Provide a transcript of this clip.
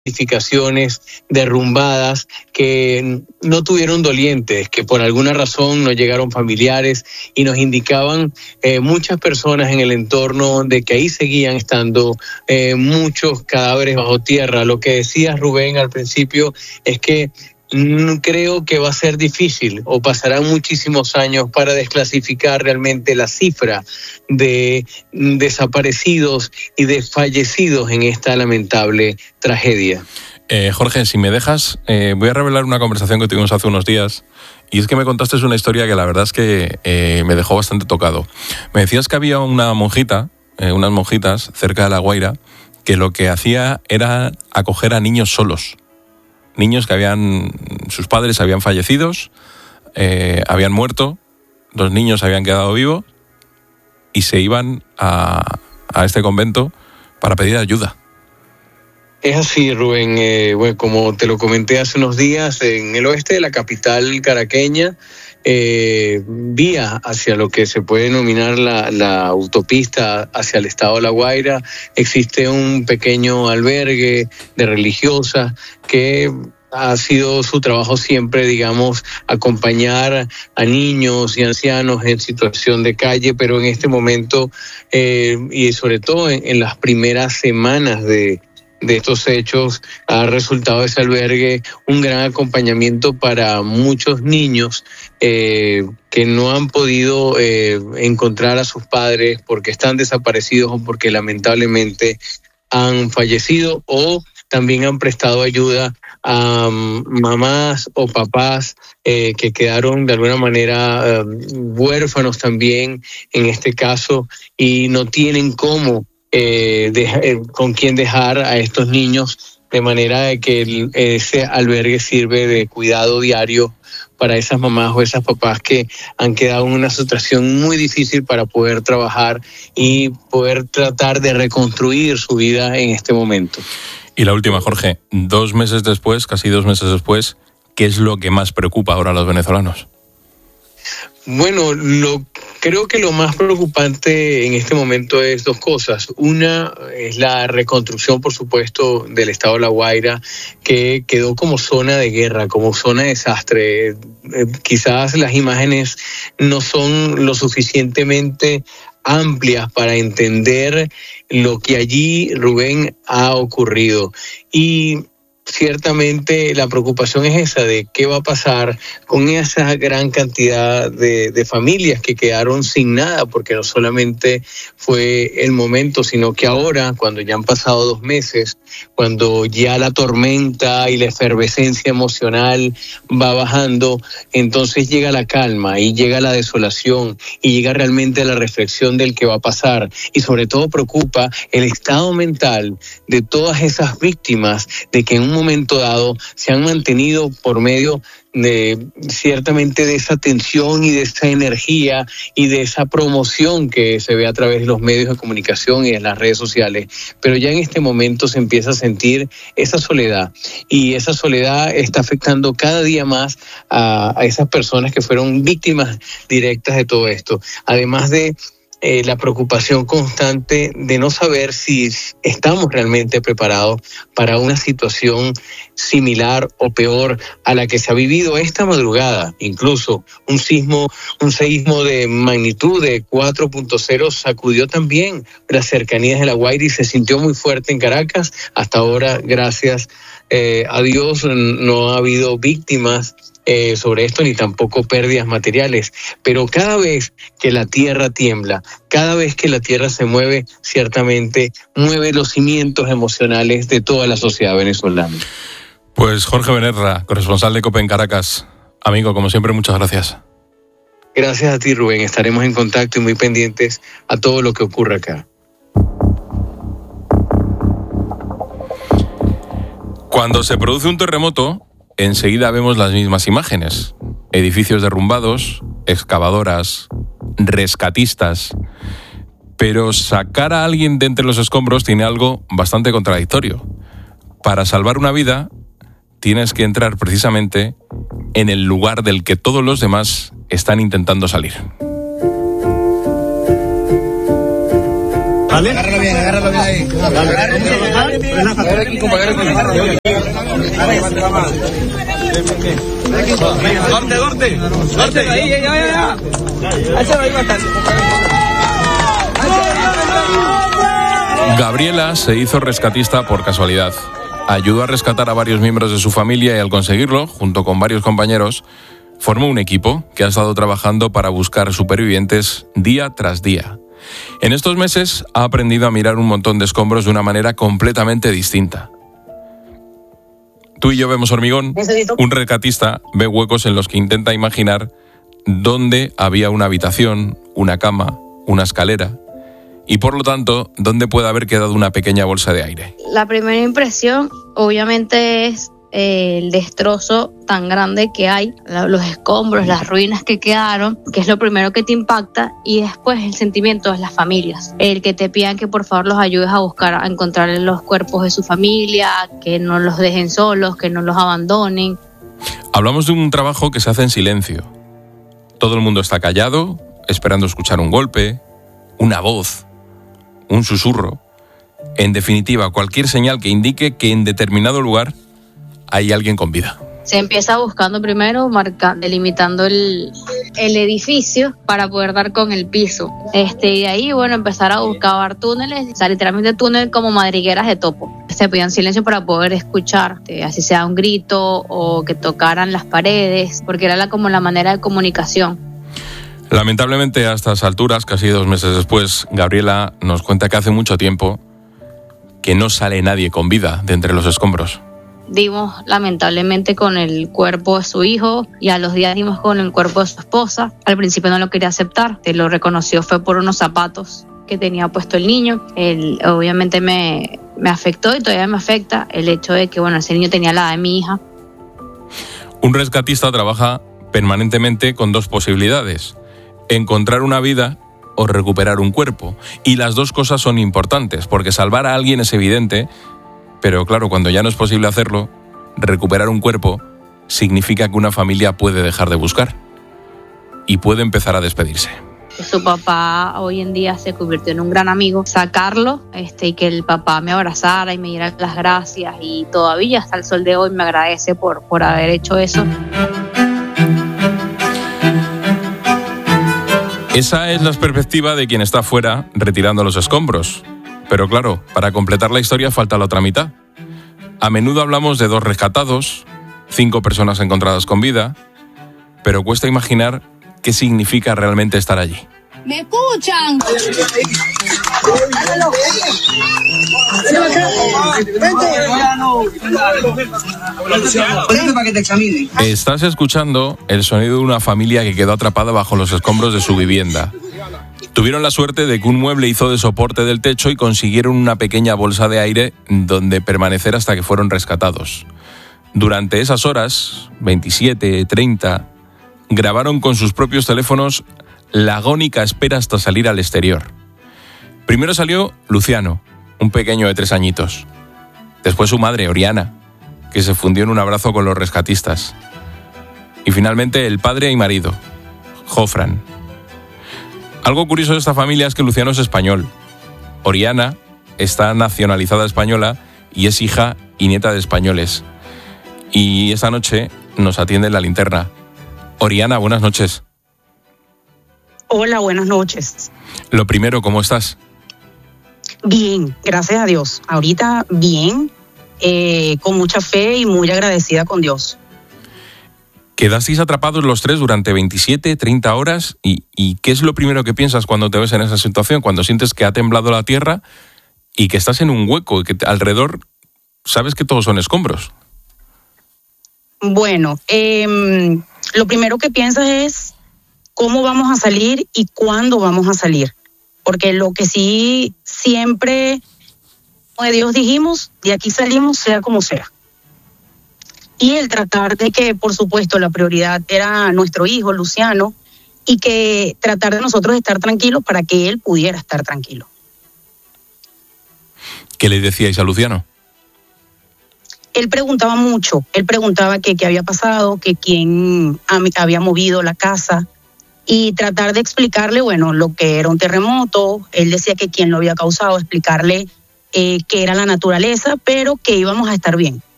edificaciones derrumbadas que no tuvieron dolientes, que por alguna razón no llegaron familiares, y nos indicaban muchas personas en el entorno de que ahí seguían estando muchos cadáveres bajo tierra. Lo que decías, Rubén, al principio es que creo que va a ser difícil o pasarán muchísimos años para desclasificar realmente la cifra de desaparecidos y de fallecidos en esta lamentable tragedia. Jorge, si me dejas, voy a revelar una conversación que tuvimos hace unos días, y es que me contaste una historia que la verdad es que me dejó bastante tocado. Me decías que había una monjita, unas monjitas cerca de La Guaira, que lo que hacía era acoger a niños solos. Niños que sus padres habían fallecido, habían muerto, los niños habían quedado vivos y se iban a este convento para pedir ayuda. Es así, Rubén. Bueno, como te lo comenté hace unos días, en el oeste de la capital caraqueña, vía hacia lo que se puede denominar la autopista hacia el estado de La Guaira, existe un pequeño albergue de religiosas que ha sido su trabajo siempre, digamos, acompañar a niños y ancianos en situación de calle, pero en este momento, y sobre todo en las primeras semanas de estos hechos, ha resultado ese albergue un gran acompañamiento para muchos niños que no han podido encontrar a sus padres porque están desaparecidos o porque lamentablemente han fallecido, o también han prestado ayuda a mamás o papás que quedaron de alguna manera huérfanos también en este caso, y no tienen cómo con quién dejar a estos niños, de manera de que ese albergue sirve de cuidado diario para esas mamás o esas papás que han quedado en una situación muy difícil para poder trabajar y poder tratar de reconstruir su vida en este momento. Y la última, Jorge, 2 meses después, casi 2 meses después, ¿qué es lo que más preocupa ahora a los venezolanos? Bueno, creo que lo más preocupante en este momento es 2 cosas. Una es la reconstrucción, por supuesto, del estado de La Guaira, que quedó como zona de guerra, como zona de desastre. Quizás las imágenes no son lo suficientemente amplias para entender lo que allí, Rubén, ha ocurrido. Y ciertamente la preocupación es esa, de qué va a pasar con esa gran cantidad de familias que quedaron sin nada, porque no solamente fue el momento, sino que ahora, cuando ya han pasado 2 meses, cuando ya la tormenta y la efervescencia emocional va bajando, entonces llega la calma y llega la desolación y llega realmente la reflexión del que va a pasar, y sobre todo preocupa el estado mental de todas esas víctimas, de que en un momento dado se han mantenido por medio de ciertamente de esa tensión y de esa energía y de esa promoción que se ve a través de los medios de comunicación y de las redes sociales, pero ya en este momento se empieza a sentir esa soledad, y esa soledad está afectando cada día más a esas personas que fueron víctimas directas de todo esto, además de la preocupación constante de no saber si estamos realmente preparados para una situación similar o peor a la que se ha vivido esta madrugada. Incluso un seísmo de magnitud de 4.0 sacudió también las cercanías de La Guaira y se sintió muy fuerte en Caracas. Hasta ahora, gracias a Dios, no ha habido víctimas sobre esto, ni tampoco pérdidas materiales, pero cada vez que la tierra tiembla, cada vez que la tierra se mueve, ciertamente mueve los cimientos emocionales de toda la sociedad venezolana. Pues Jorge Benerra, corresponsal de COPE en Caracas, amigo, como siempre, muchas gracias. Gracias a ti, Rubén, estaremos en contacto y muy pendientes a todo lo que ocurra acá. Cuando se produce un terremoto, enseguida vemos las mismas imágenes: edificios derrumbados, excavadoras, rescatistas. Pero sacar a alguien de entre los escombros tiene algo bastante contradictorio. Para salvar una vida, tienes que entrar precisamente en el lugar del que todos los demás están intentando salir. ¿Vale? Agárralo bien ahí. Corte. Ahí, ya. Ahí bastante. Gabriela se hizo rescatista por casualidad. Ayudó a rescatar a varios miembros de su familia y al conseguirlo, junto con varios compañeros, formó un equipo que ha estado trabajando para buscar supervivientes día tras día. En estos meses ha aprendido a mirar un montón de escombros de una manera completamente distinta. Tú y yo vemos hormigón, un rescatista ve huecos en los que intenta imaginar dónde había una habitación, una cama, una escalera y por lo tanto dónde puede haber quedado una pequeña bolsa de aire. La primera impresión obviamente es el destrozo tan grande que hay, los escombros, las ruinas que quedaron, que es lo primero que te impacta, y después el sentimiento de las familias, el que te pidan que por favor los ayudes a buscar, a encontrar los cuerpos de su familia, que no los dejen solos, que no los abandonen. Hablamos de un trabajo que se hace en silencio. Todo el mundo está callado, esperando escuchar un golpe, una voz, un susurro. En definitiva, cualquier señal que indique que en determinado lugar hay alguien con vida. Se empieza buscando primero, delimitando el edificio para poder dar con el piso. Y ahí, empezar a buscar túneles, literalmente túneles como madrigueras de topo. Se pedían silencio para poder escuchar, así sea un grito o que tocaran las paredes, porque era como la manera de comunicación. Lamentablemente, a estas alturas, casi 2 meses después, Gabriela nos cuenta que hace mucho tiempo que no sale nadie con vida de entre los escombros. Dimos lamentablemente con el cuerpo de su hijo y a los días dimos con el cuerpo de su esposa. Al principio no lo quería aceptar, lo reconoció fue por unos zapatos que tenía puesto el niño. Obviamente me afectó y todavía me afecta el hecho de que ese niño tenía la edad de mi hija. Un rescatista trabaja permanentemente con 2 posibilidades: encontrar una vida o recuperar un cuerpo. Y las 2 cosas son importantes, porque salvar a alguien es evidente, pero claro, cuando ya no es posible hacerlo, recuperar un cuerpo significa que una familia puede dejar de buscar y puede empezar a despedirse. Su papá hoy en día se convirtió en un gran amigo. Sacarlo, y que el papá me abrazara y me diera las gracias, y todavía hasta el sol de hoy me agradece por haber hecho eso. Esa es la perspectiva de quien está fuera retirando los escombros. Pero claro, para completar la historia falta la otra mitad. A menudo hablamos de 2 rescatados, 5 personas encontradas con vida, pero cuesta imaginar qué significa realmente estar allí. ¿Me escuchan? Estás escuchando el sonido de una familia que quedó atrapada bajo los escombros de su vivienda. Tuvieron la suerte de que un mueble hizo de soporte del techo y consiguieron una pequeña bolsa de aire donde permanecer hasta que fueron rescatados. Durante esas horas, 27, 30, grabaron con sus propios teléfonos la agónica espera hasta salir al exterior. Primero salió Luciano, un pequeño de 3 añitos. Después su madre, Oriana, que se fundió en un abrazo con los rescatistas. Y finalmente el padre y marido, Jofran. Algo curioso de esta familia es que Luciano es español. Oriana está nacionalizada española y es hija y nieta de españoles. Y esta noche nos atiende en la linterna. Oriana, buenas noches. Hola, buenas noches. Lo primero, ¿cómo estás? Bien, gracias a Dios. Ahorita bien, con mucha fe y muy agradecida con Dios. Quedasteis atrapados los 3 durante 27, 30 horas y ¿qué es lo primero que piensas cuando te ves en esa situación? Cuando sientes que ha temblado la tierra y que estás en un hueco y que alrededor sabes que todos son escombros. Bueno, lo primero que piensas es cómo vamos a salir y cuándo vamos a salir. Porque lo que sí siempre, como de Dios dijimos, de aquí salimos sea como sea. Y el tratar de que, por supuesto, la prioridad era nuestro hijo, Luciano, y que tratar de nosotros estar tranquilos para que él pudiera estar tranquilo. ¿Qué le decíais a Luciano? Él preguntaba mucho, él preguntaba qué había pasado, que quién había movido la casa, y tratar de explicarle, bueno, lo que era un terremoto. Él decía que quién lo había causado, explicarle qué era la naturaleza, pero que íbamos a estar bien.